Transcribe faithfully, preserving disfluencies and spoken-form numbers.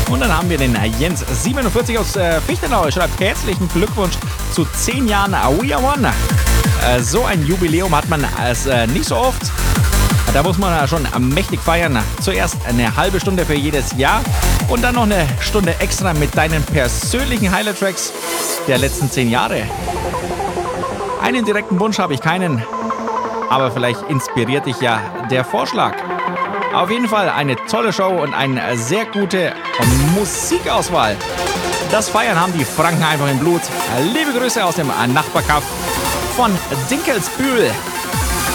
Und dann haben wir den Jens siebenundvierzig aus äh, Fichtenau. Er schreibt herzlichen Glückwunsch zu zehn Jahren We Are One. Äh, so ein Jubiläum hat man es äh, nicht so oft. Da muss man ja schon mächtig feiern. Zuerst eine halbe Stunde für jedes Jahr und dann noch eine Stunde extra mit deinen persönlichen Highlight-Tracks der letzten zehn Jahre. Einen direkten Wunsch habe ich keinen, aber vielleicht inspiriert dich ja der Vorschlag. Auf jeden Fall eine tolle Show und eine sehr gute Musikauswahl. Das Feiern haben die Franken einfach im Blut. Liebe Grüße aus dem Nachbarkaff von Dinkelsbühl.